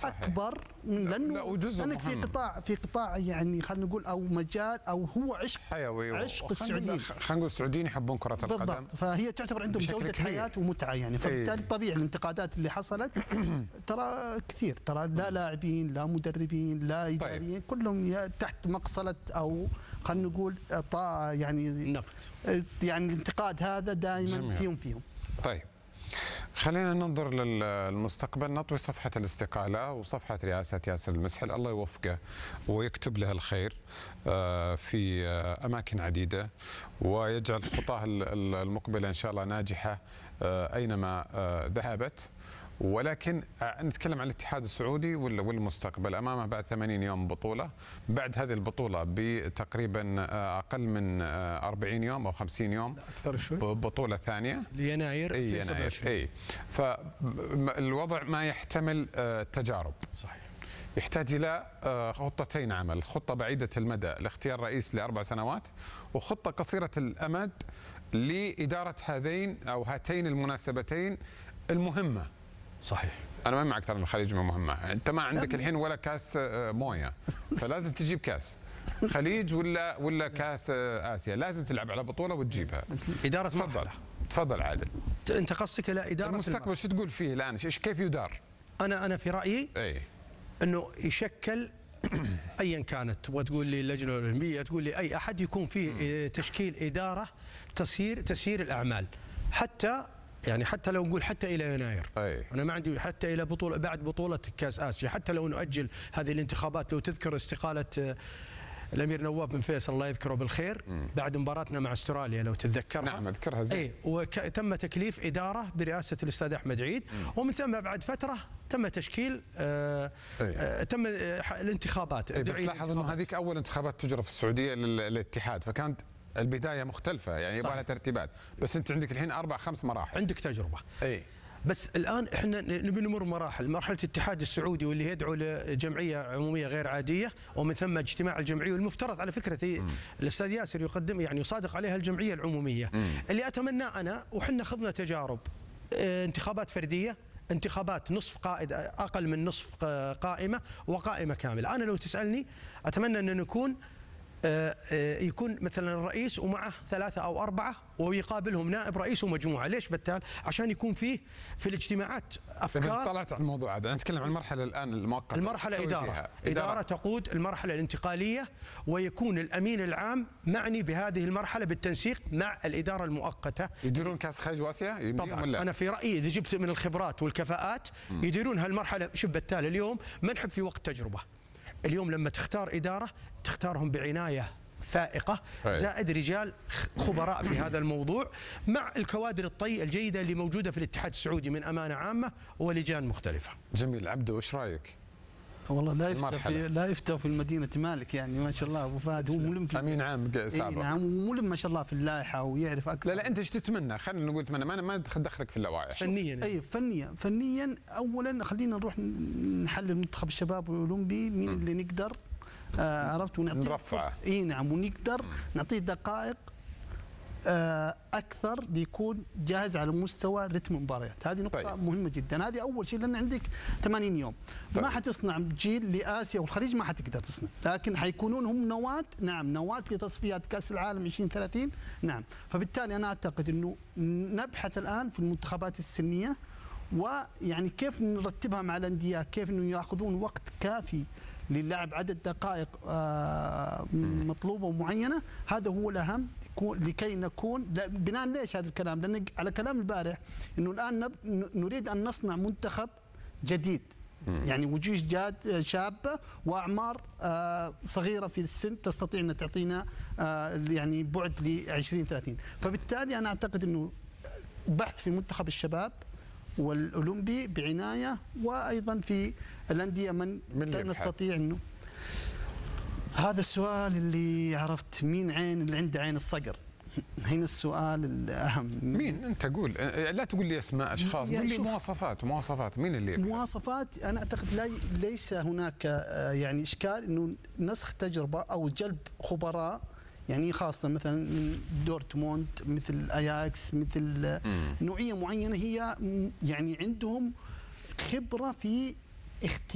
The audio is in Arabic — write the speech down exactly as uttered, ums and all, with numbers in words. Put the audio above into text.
اكبر لانه لانك في قطاع في قطاع يعني خلينا نقول او مجال او هو عشق حيوي عشق السعوديين. خلينا نقول السعوديين يحبون كره القدم بالضبط، فهي تعتبر عندهم جوده حياه ومتعه يعني، فبالتالي طبيعي الانتقادات اللي حصلت ترى كثير، ترى لا لاعبين لا مدربين لا اداريين طيب. كلهم تحت مقصله او خلينا نقول يعني نفط، يعني الانتقاد هذا دائما جميل. فيهم فيهم طيب خلينا ننظر للمستقبل، نطوي صفحة الاستقالة وصفحة رئاسة ياسر المسحل، الله يوفقه ويكتب له الخير في أماكن عديدة ويجعل خطاه المقبلة إن شاء الله ناجحة أينما ذهبت. ولكن نتكلم عن الاتحاد السعودي والمستقبل أمامه بعد ثمانين يوم بطولة، بعد هذه البطولة بتقريبا أقل من أربعين يوم أو خمسين يوم أكثر شوي بطولة ثانية ليناير في يناير. اي فالوضع ما يحتمل تجارب، صحيح، يحتاج إلى خطتين عمل، خطة بعيدة المدى لاختيار رئيس لأربع سنوات، وخطة قصيرة الأمد لإدارة هذين أو هاتين المناسبتين المهمة. صحيح، أنا ما معك ترى الخليج مهمة، أنت ما عندك الحين ولا كاس موية، فلازم تجيب كاس خليج ولا ولا كاس آسيا، لازم تلعب على بطولة وتجيبها. إدارة تفضل مرحلة. تفضل عادل، أنت قصدك إلى إدارة المستقبل، شو تقول فيه الآن؟ إيش كيف يدار؟ أنا أنا في رأيي أي أنه يشكل ايا كانت، وتقول لي اللجنه الاولمبيه، تقول لي اي احد، يكون فيه تشكيل اداره تسيير تسيير الاعمال، حتى يعني حتى لو نقول حتى الى يناير. أي. انا ما عندي حتى الى بطوله بعد بطوله كاس اسيا، حتى لو نؤجل هذه الانتخابات. لو تذكر استقاله الامير نواف بن فيصل الله يذكره بالخير مم. بعد مباراتنا مع استراليا لو تتذكرها. نعم اذكرها زين. اي، وتم تكليف اداره برئاسه الاستاذ احمد عيد، مم. ومن ثم بعد فتره تم تشكيل آه آه تم آه الانتخابات. بس لاحظ انه هذيك اول انتخابات تجرى في السعوديه للاتحاد، فكانت البدايه مختلفه يعني يبغى لها ترتيبات، بس انت عندك الحين اربع خمس مراحل، عندك تجربه. اي بس الان احنا نبي نمر مراحل، مرحله الاتحاد السعودي واللي يدعو لجمعيه عموميه غير عاديه، ومن ثم اجتماع الجمعيه، والمفترض على فكره الاستاذ ياسر يقدم يعني يصادق عليها الجمعيه العموميه. مم. اللي اتمنى انا، وحنا خضنا تجارب اه انتخابات فرديه، انتخابات نصف قائد، اقل من نصف قائمه، وقائمه كامله. انا لو تسالني اتمنى ان نكون يكون مثلا الرئيس ومعه ثلاثة أو أربعة ويقابلهم نائب رئيس ومجموعة. ليش بالتالي؟ عشان يكون فيه في الاجتماعات أفكار. بس طلعت عن الموضوع هذا، نتكلم عن المرحلة الآن المؤقتة. المرحلة إدارة. إدارة إدارة تقود المرحلة الانتقالية، ويكون الأمين العام معني بهذه المرحلة بالتنسيق مع الإدارة المؤقتة. يديرون كأس خليج وآسيا؟ طبعا ولا؟ أنا في رأيي إذا جبت من الخبرات والكفاءات م. يديرون هالمرحلة. شوف بالتالي اليوم ما نحب في وقت تجربة. اليوم لما تختار إدارة تختارهم بعناية فائقة، زائد رجال خبراء في هذا الموضوع، مع الكوادر الطي الجيدة اللي موجودة في الاتحاد السعودي من أمانة عامة ولجان مختلفة. جميل. عبدو ايش رايك؟ والله لا يفتى في لا يفتى في المدينة مالك يعني ما شاء الله. ابو فهد هو ملم في امين عام سابق. إيه نعم، وملم ما شاء الله في اللائحة ويعرف اكثر. لا لا انت ايش تتمنى؟ خلينا نقول تتمنى، ما ما دخلك في اللوائح. فنيا اي فنيا فنيا اولا خلينا نروح نحلل منتخب الشباب الاولمبي، مين اللي نقدر آه عرفت ونعطيه نرفعه. اي نعم، ونقدر مم. نعطيه دقائق آه اكثر ليكون جاهز على مستوى رتم المباريات. هذه نقطه طيب. مهمه جدا. هذه اول شيء، لان عندك ثمانين يوم طيب. ما حتصنع جيل لاسيا والخليج، ما حتقدر تصنع، لكن حيكونون هم نواه، نعم نواه لتصفيات كاس العالم عشرين ثلاثين. نعم، فبالتالي انا اعتقد انه نبحث الان في المنتخبات السنيه، ويعني كيف نرتبها مع الانديه، كيف انه ياخذون وقت كافي للعب عدد دقائق مطلوبه ومعينه. هذا هو الاهم لكي نكون بناء. ليش هذا الكلام؟ لان على كلام البارح انه الان نريد ان نصنع منتخب جديد، يعني وجوه جاد شابه واعمار صغيره في السن تستطيع ان تعطينا يعني بعد ل عشرين ثلاثين. فبالتالي انا اعتقد انه بحث في منتخب الشباب والاولمبي بعنايه، وايضا في الانديه من, من نستطيع انه. هذا السؤال اللي عرفت مين عين اللي عنده عين الصقر. هنا السؤال الاهم، مين انت؟ قول، لا تقول لي اسماء اشخاص، قول لي مواصفات. مواصفات مين اللي يفعل؟ مواصفات انا اعتقد لا ليس هناك يعني اشكال انه نسخ تجربه او جلب خبراء، يعني خاصة مثلا من دورتموند، مثل اياكس، مثل مم. نوعية معينة هي يعني عندهم خبرة في اختيار